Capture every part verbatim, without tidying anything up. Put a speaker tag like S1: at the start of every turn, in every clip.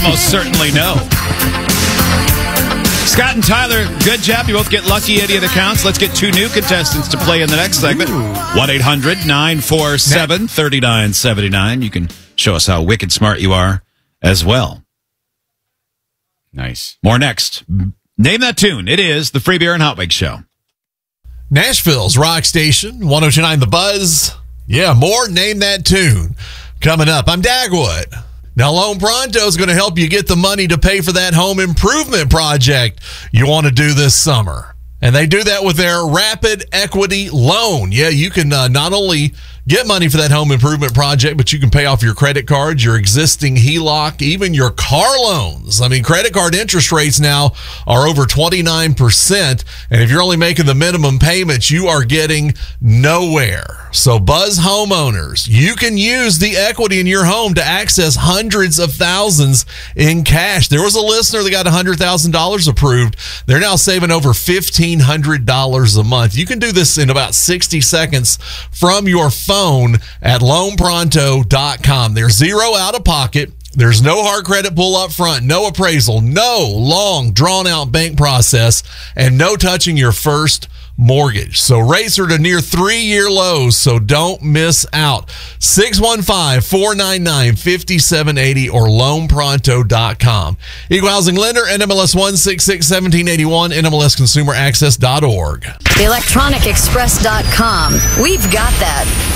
S1: Almost certainly no. Scott and Tyler, good job. You both get lucky idiot accounts. Let's get two new contestants to play in the next segment. one eight hundred nine four seven three nine seven nine. You can show us how wicked smart you are as well.
S2: Nice.
S1: More next. Name that tune. It is the Free Beer and Hot Wings Show.
S3: Nashville's rock station, one oh two point nine The Buzz. Yeah, more Name That Tune. Coming up, I'm Dagwood. Now, Loan Pronto is going to help you get the money to pay for that home improvement project you want to do this summer. And they do that with their Rapid Equity Loan. Yeah, you can uh, not only get money for that home improvement project, but you can pay off your credit cards, your existing H E L O C, even your car loans. I mean, credit card interest rates now are over twenty-nine percent. And if you're only making the minimum payments, you are getting nowhere. So Buzz homeowners, you can use the equity in your home to access hundreds of thousands in cash. There was a listener that got one hundred thousand dollars approved. They're now saving over fifteen hundred dollars a month. You can do this in about sixty seconds from your phone at loan pronto dot com. There's zero out of pocket. There's no hard credit pull up front, no appraisal, no long drawn out bank process, and no touching your first mortgage. So rates are to near three-year lows, so don't miss out. six one five, four nine nine, five seven eight zero or loan pronto dot com. Equal housing lender, N M L S one six six one seven eight one, N M L S consumer access dot org.
S4: electronic express dot com. We've got that.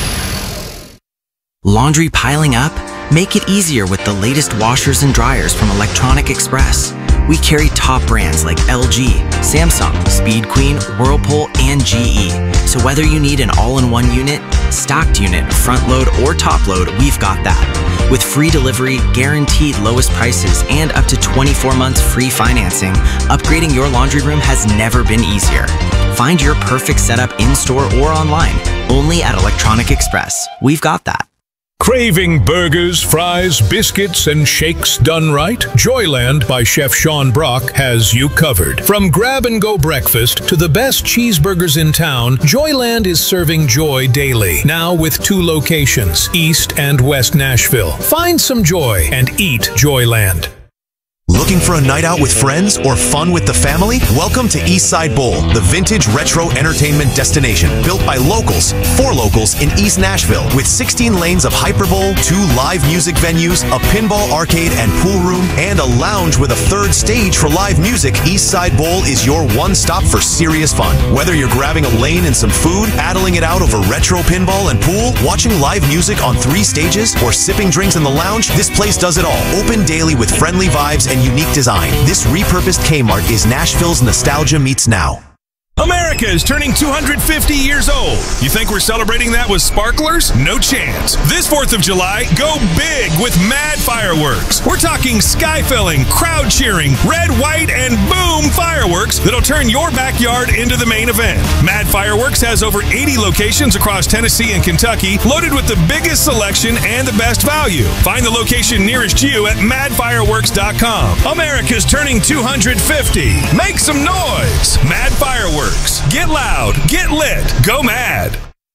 S5: Laundry piling up? Make it easier with the latest washers and dryers from Electronic Express. We carry top brands like L G, Samsung, Speed Queen, Whirlpool, and G E. So whether you need an all-in-one unit, stocked unit, front load, or top load, we've got that. With free delivery, guaranteed lowest prices, and up to twenty-four months free financing, upgrading your laundry room has never been easier. Find your perfect setup in-store or online, only at Electronic Express. We've got that.
S6: Craving burgers, fries, biscuits, and shakes done right? Joyland by Chef Sean Brock has you covered. From grab-and-go breakfast to the best cheeseburgers in town, Joyland is serving joy daily. Now with two locations, East and West Nashville. Find some joy and eat Joyland.
S7: Looking for a night out with friends or fun with the family? Welcome to Eastside Bowl, the vintage retro entertainment destination built by locals, for locals in East Nashville. With sixteen lanes of Hyperbowl, two live music venues, a pinball arcade and pool room, and a lounge with a third stage for live music, Eastside Bowl is your one stop for serious fun. Whether you're grabbing a lane and some food, paddling it out over retro pinball and pool, watching live music on three stages, or sipping drinks in the lounge, this place does it all. Open daily with friendly vibes and unique design. This repurposed Kmart is Nashville's nostalgia meets now.
S6: America is turning two hundred fifty years old. You think we're celebrating that with sparklers? No chance. This fourth of July, go big with Mad Fireworks. We're talking sky-filling, crowd cheering, red, white, and boom fireworks that'll turn your backyard into the main event. Mad Fireworks has over eighty locations across Tennessee and Kentucky, loaded with the biggest selection and the best value. Find the location nearest you at mad fireworks dot com. America's turning two hundred fifty. Make some noise. Mad Fireworks. Get loud, get lit, go mad.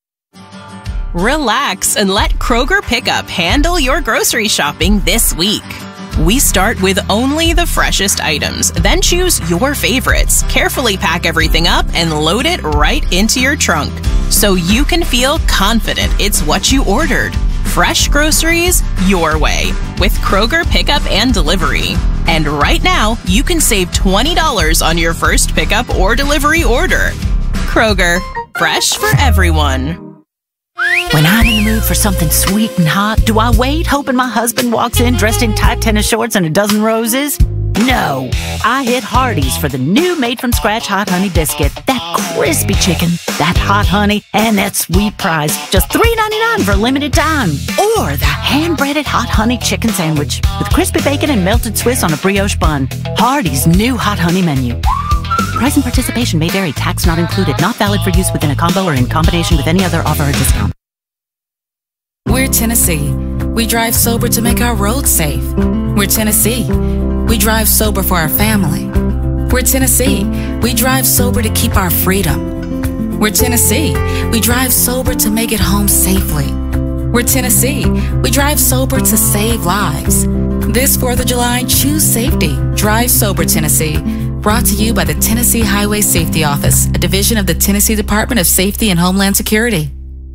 S8: Relax and let Kroger Pickup handle your grocery shopping this week. We start with only the freshest items, then choose your favorites, carefully pack everything up, and load it right into your trunk so you can feel confident it's what you ordered. Fresh groceries your way with Kroger Pickup and Delivery. And right now, you can save twenty dollars on your first pickup or delivery order. Kroger, fresh for everyone.
S9: When I'm in the mood for something sweet and hot, do I wait hoping my husband walks in dressed in tight tennis shorts and a dozen roses? No. I hit Hardee's for the new made-from-scratch Hot Honey Biscuit. That crispy chicken, that hot honey, and that sweet prize. Just three ninety-nine for a limited time. Or the hand-breaded Hot Honey Chicken Sandwich with crispy bacon and melted Swiss on a brioche bun. Hardee's new Hot Honey menu. Price and participation may vary. Tax not included. Not valid for use within a combo or in combination with any other offer or discount.
S10: We're Tennessee. We drive sober to make our roads safe. We're Tennessee. We drive sober for our family. We're Tennessee. We drive sober to keep our freedom. We're Tennessee. We drive sober to make it home safely. We're Tennessee. We drive sober to save lives. This fourth of July, choose safety. Drive sober, Tennessee. Brought to you by the Tennessee Highway Safety Office, a division of the Tennessee Department of Safety and Homeland Security.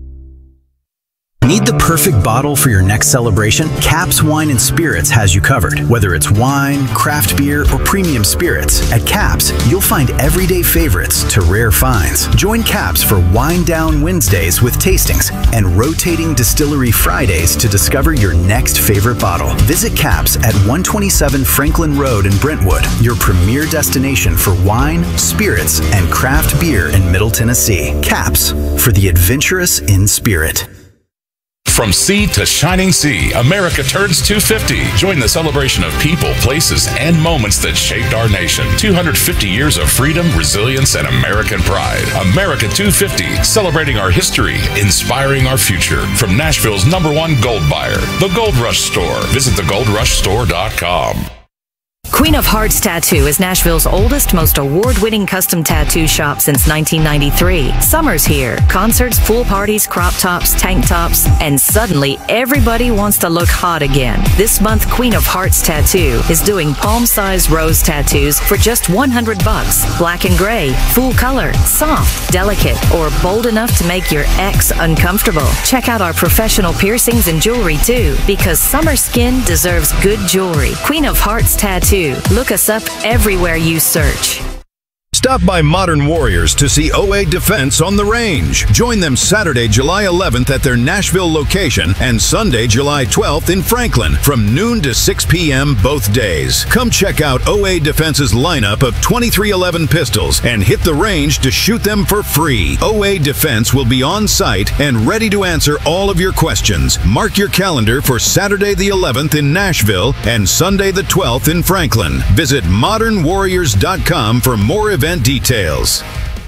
S2: Need the perfect bottle for your next celebration? Caps Wine and Spirits has you covered. Whether it's wine, craft beer, or premium spirits, at Caps, you'll find everyday favorites to rare finds. Join Caps for Wine Down Wednesdays with tastings and rotating distillery Fridays to discover your next favorite bottle. Visit Caps at one twenty-seven Franklin Road in Brentwood, your premier destination for wine, spirits, and craft beer in Middle Tennessee. Caps, for the adventurous in spirit.
S11: From sea to shining sea, America turns two fifty. Join the celebration of people, places, and moments that shaped our nation. two hundred fifty years of freedom, resilience, and American pride. America two fifty, celebrating our history, inspiring our future. From Nashville's number one gold buyer, the Gold Rush Store. Visit the gold rush store dot com.
S4: Queen of Hearts Tattoo is Nashville's oldest, most award-winning custom tattoo shop since nineteen ninety-three. Summer's here. Concerts, pool parties, crop tops, tank tops, and suddenly everybody wants to look hot again. This month, Queen of Hearts Tattoo is doing palm-sized rose tattoos for just one hundred bucks. Black and gray, full color, soft, delicate, or bold enough to make your ex uncomfortable. Check out our professional piercings and jewelry too, because summer skin deserves good jewelry. Queen of Hearts Tattoo. Look us up everywhere you search.
S12: Stop by Modern Warriors to see O A Defense on the range. Join them Saturday, July eleventh at their Nashville location and Sunday, July twelfth in Franklin from noon to six p m both days. Come check out O A Defense's lineup of twenty-three eleven pistols and hit the range to shoot them for free. O A Defense will be on site and ready to answer all of your questions. Mark your calendar for Saturday the eleventh in Nashville and Sunday the twelfth in Franklin. Visit modern warriors dot com for more events details.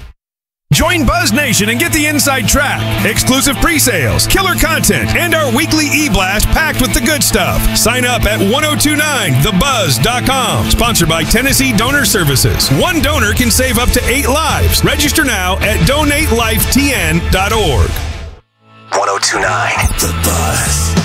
S6: Join Buzz Nation and get the inside track, exclusive pre-sales, killer content, and our weekly e-blast packed with the good stuff. Sign up at ten twenty-nine the buzz dot com. Sponsored by Tennessee Donor Services. One donor can save up to eight lives. Register now at donate life t n dot org.
S7: ten twenty-nine The Buzz.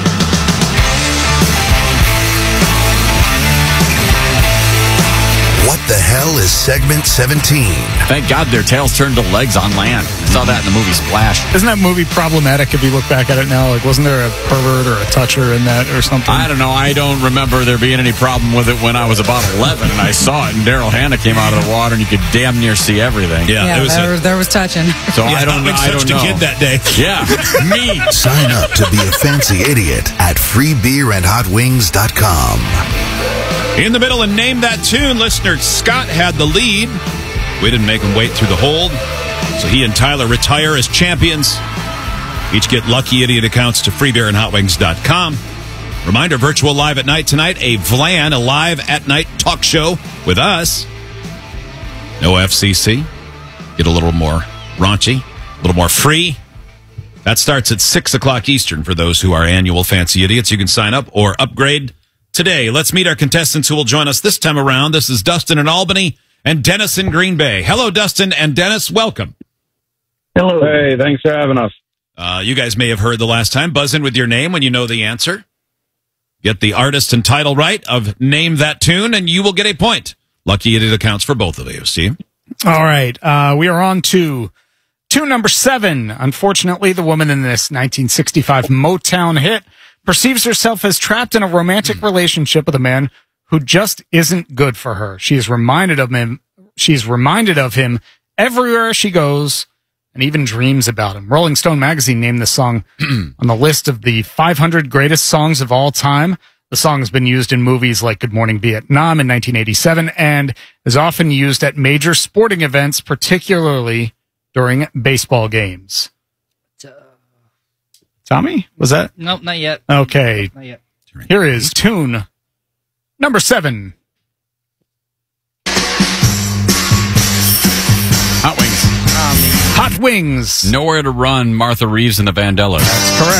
S7: What the hell is segment seventeen?
S1: Thank God their tails turned to legs on land. I saw that in the movie Splash.
S13: Isn't that movie problematic if you look back at it now? Like, wasn't there a pervert or a toucher in that or something?
S1: I don't know. I don't remember there being any problem with it when I was about eleven and I saw it and Daryl Hannah came out of the water and you could damn near see everything.
S14: Yeah, yeah it was there, a, was, there was touching.
S1: So
S14: yeah,
S1: I don't know. I don't know.
S13: a kid that day.
S1: Yeah, me.
S7: Sign up to be a fancy idiot at free beer and hot wings dot com.
S1: In the middle and Name That Tune, listener Scott had the lead. We didn't make him wait through the hold, so he and Tyler retire as champions. Each get Lucky Idiot accounts to free beer and hot wings dot com. Reminder, virtual live at night tonight, a Vlan, a live at night talk show with us. No F C C. Get a little more raunchy, a little more free. That starts at six o'clock Eastern for those who are annual Fancy Idiots. You can sign up or upgrade today. Let's meet our contestants who will join us this time around. This is Dustin in Albany and Dennis in Green Bay. Hello, Dustin and Dennis. Welcome.
S15: Hello. Hey, thanks for having us.
S1: Uh, you guys may have heard the last time. Buzz in with your name when you know the answer. Get the artist and title right of Name That Tune, and you will get a point. Lucky Idiot accounts for both of you. Steve?
S13: All right. Uh, we are on to tune number seven. Unfortunately, the woman in this nineteen sixty-five Motown hit perceives herself as trapped in a romantic relationship with a man who just isn't good for her. She is reminded of him. She's reminded of him everywhere she goes and even dreams about him. Rolling Stone magazine named the song on the list of the five hundred greatest songs of all time. The song has been used in movies like Good Morning Vietnam in nineteen eighty-seven and is often used at major sporting events, particularly during baseball games. Tommy, was that?
S14: Nope, not yet.
S13: Okay.
S14: Not yet.
S13: Here is tune number seven.
S1: Hot Wings.
S13: Hot Wings.
S1: Nowhere to Run, Martha Reeves and the Vandellas.
S13: That's correct.